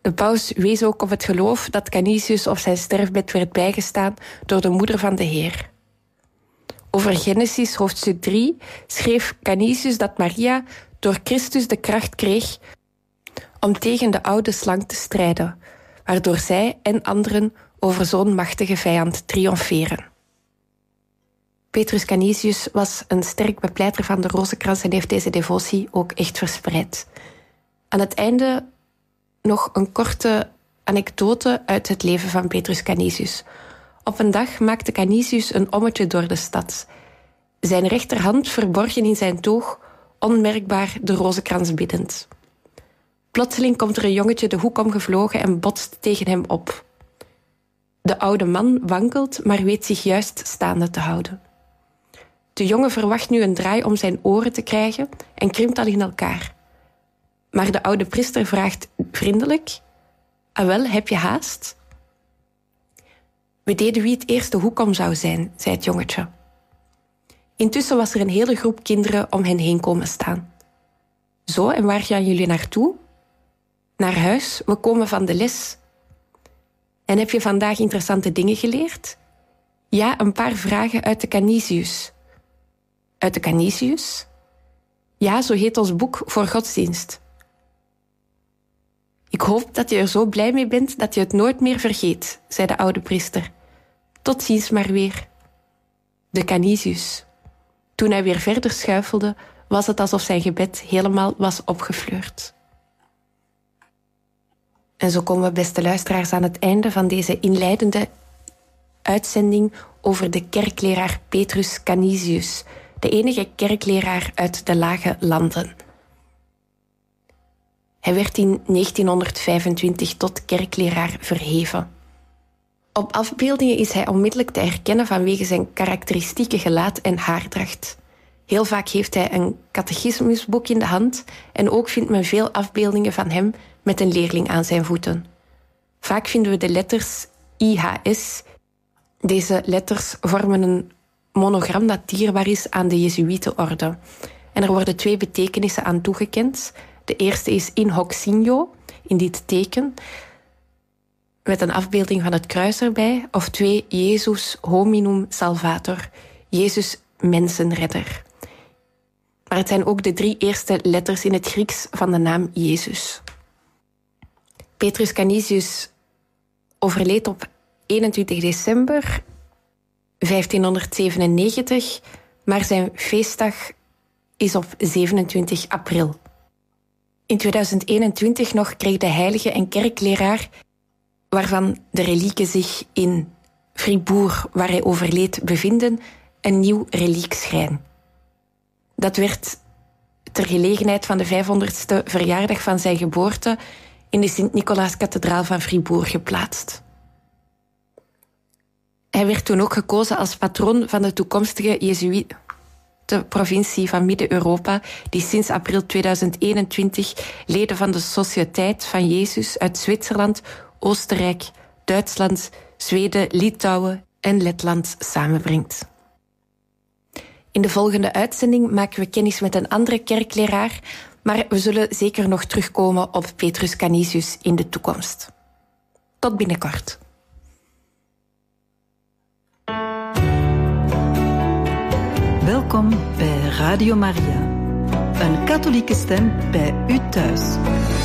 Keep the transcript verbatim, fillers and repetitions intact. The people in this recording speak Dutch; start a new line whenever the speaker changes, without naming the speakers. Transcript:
De paus wees ook op het geloof dat Canisius op zijn sterfbed werd bijgestaan door de moeder van de Heer. Over Genesis hoofdstuk drie schreef Canisius dat Maria door Christus de kracht kreeg om tegen de oude slang te strijden, waardoor zij en anderen over zo'n machtige vijand triomferen. Petrus Canisius was een sterk bepleiter van de Rozenkrans en heeft deze devotie ook echt verspreid. Aan het einde nog een korte anekdote uit het leven van Petrus Canisius. Op een dag maakte Canisius een ommetje door de stad. Zijn rechterhand verborgen in zijn toog, onmerkbaar de Rozenkrans biddend. Plotseling komt er een jongetje de hoek omgevlogen en botst tegen hem op. De oude man wankelt, maar weet zich juist staande te houden. De jongen verwacht nu een draai om zijn oren te krijgen en krimpt al in elkaar. Maar de oude priester vraagt vriendelijk: "Ah wel, heb je haast?" "We deden wie het eerst de hoek om zou zijn," zei het jongetje. Intussen was er een hele groep kinderen om hen heen komen staan. "Zo, en waar gaan jullie naartoe?" "Naar huis, we komen van de les." "En heb je vandaag interessante dingen geleerd?" "Ja, een paar vragen uit de Canisius." "Uit de Canisius?" "Ja, zo heet ons boek voor godsdienst." "Ik hoop dat je er zo blij mee bent dat je het nooit meer vergeet," zei de oude priester. "Tot ziens maar weer." De Canisius. Toen hij weer verder schuifelde, was het alsof zijn gebed helemaal was opgefleurd. En zo komen we, beste luisteraars, aan het einde van deze inleidende uitzending over de kerkleraar Petrus Canisius, de enige kerkleraar uit de Lage Landen. Hij werd in negentienhonderdvijfentwintig tot kerkleraar verheven. Op afbeeldingen is hij onmiddellijk te herkennen vanwege zijn karakteristieke gelaat en haardracht. Heel vaak heeft hij een catechismusboek in de hand en ook vindt men veel afbeeldingen van hem met een leerling aan zijn voeten. Vaak vinden we de letters I H S. Deze letters vormen een monogram dat dierbaar is aan de Jezuïetenorde. En er worden twee betekenissen aan toegekend. De eerste is in hoc signo, in dit teken, met een afbeelding van het kruis erbij. Of twee, Jezus hominum salvator, Jezus mensenredder. Maar het zijn ook de drie eerste letters in het Grieks van de naam Jezus. Petrus Canisius overleed op eenentwintig december vijftienhonderdzevenennegentig, maar zijn feestdag is op zevenentwintig april. In tweeduizend eenentwintig nog kreeg de heilige en kerkleraar, waarvan de relieken zich in Fribourg, waar hij overleed, bevinden, een nieuw reliekschrijn. Dat werd ter gelegenheid van de vijfhonderdste verjaardag van zijn geboorte in de Sint-Nicolaas-kathedraal van Fribourg geplaatst. Hij werd toen ook gekozen als patroon van de toekomstige Jezuïetenprovincie van Midden-Europa, die sinds april tweeduizend eenentwintig leden van de Sociëteit van Jezus uit Zwitserland, Oostenrijk, Duitsland, Zweden, Litouwen en Letland samenbrengt. In de volgende uitzending maken we kennis met een andere kerkleraar, maar we zullen zeker nog terugkomen op Petrus Canisius in de toekomst. Tot binnenkort.
Welkom bij Radio Maria, een katholieke stem bij u thuis.